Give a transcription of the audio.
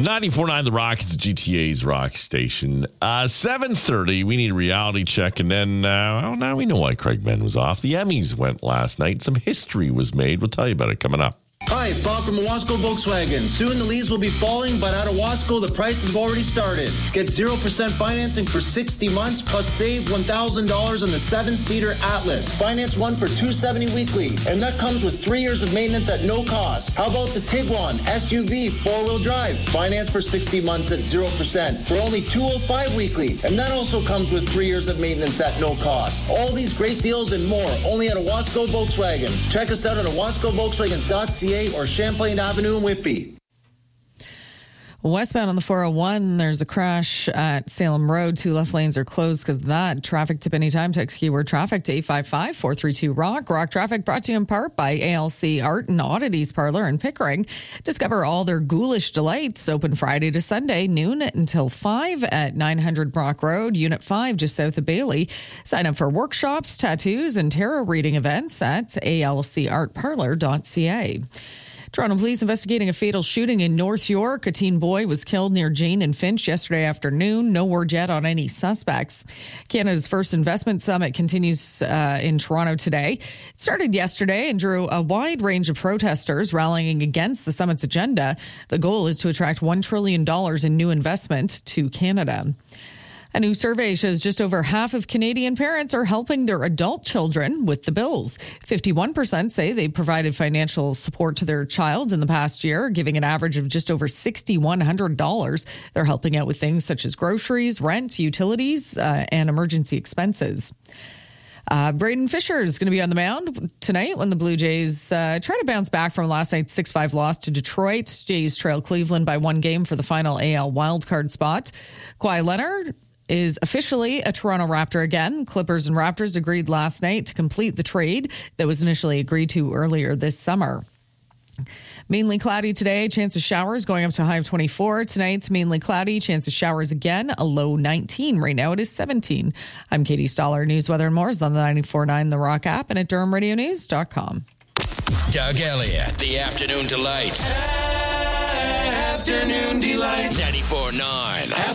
94.9 The Rock. It's GTA's Rock Station. 7:30, we need a reality check. And then, now we know why Craig Ben was off. The Emmys went last night. Some history was made. We'll tell you about it coming up. Hi, it's Bob from Owasco Volkswagen. Soon the leaves will be falling, but at Owasco, the prices have already started. Get 0% financing for 60 months, plus save $1,000 on the 7-seater Atlas. Finance one for $270 weekly, and that comes with 3 years of maintenance at no cost. How about the Tiguan SUV 4-wheel drive? Finance for 60 months at 0% for only $205 weekly, and that also comes with 3 years of maintenance at no cost. All these great deals and more, only at Owasco Volkswagen. Check us out at owascovolkswagen.ca or Champlain Avenue in Whitby. Westbound on the 401, there's a crash at Salem Road. 2 left lanes are closed because of that. Traffic tip anytime. Text keyword traffic to 855-432-ROCK. Rock Traffic brought to you in part by ALC Art and Oddities Parlor in Pickering. Discover all their ghoulish delights. Open Friday to Sunday, noon until 5 at 900 Brock Road, Unit 5, just south of Bailey. Sign up for workshops, tattoos, and tarot reading events at alcartparlor.ca. Toronto police investigating a fatal shooting in North York. A teen boy was killed near Jane and Finch yesterday afternoon. No word yet on any suspects. Canada's first investment summit continues in Toronto today. It started yesterday and drew a wide range of protesters rallying against the summit's agenda. The goal is to attract $1 trillion in new investment to Canada. A new survey shows just over half of Canadian parents are helping their adult children with the bills. 51% say they provided financial support to their child in the past year, giving an average of just over $6,100. They're helping out with things such as groceries, rent, utilities, and emergency expenses. Braden Fisher is going to be on the mound tonight when the Blue Jays try to bounce back from last night's 6-5 loss to Detroit. Jays trail Cleveland by 1 game for the final AL wildcard spot. Kawhi Leonard is officially a Toronto Raptor again. Clippers and Raptors agreed last night to complete the trade that was initially agreed to earlier this summer. Mainly cloudy today, chance of showers going up to a high of 24. Tonight's mainly cloudy, chance of showers again, a low 19. Right now it is 17. I'm Katie Stoller. News, weather, and more is on the 94.9 The Rock app and at DurhamRadioNews.com. Doug Elliott, The Afternoon Delight. Afternoon Delight. 94.9.